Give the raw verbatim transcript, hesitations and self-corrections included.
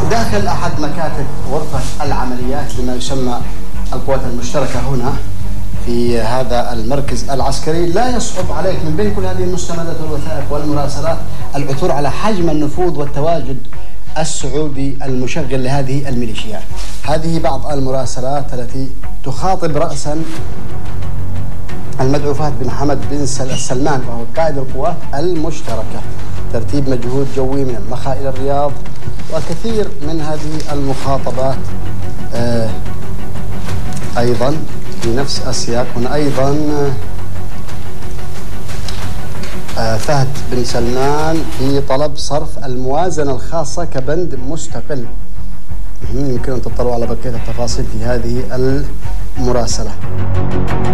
داخل أحد مكاتب غرفة العمليات لما يسمى القوات المشتركة هنا في هذا المركز العسكري، لا يصعب عليك من بين كل هذه المستندات والوثائق والمراسلات العثور على حجم النفوذ والتواجد السعودي المشغل لهذه الميليشيات. هذه بعض المراسلات التي تخاطب رأسا المدعو فهد بن حمد بن سلمان وهو قائد القوات المشتركة. ترتيب مجهود جوي من المخا إلى الرياض، وكثير من هذه المخاطبات آه أيضا في نفس السياق. هنا أيضا آه فهد بن سلمان في طلب صرف الموازنة الخاصة كبند مستقل. يمكن أن تطلعوا على بقية التفاصيل في هذه المراسلة.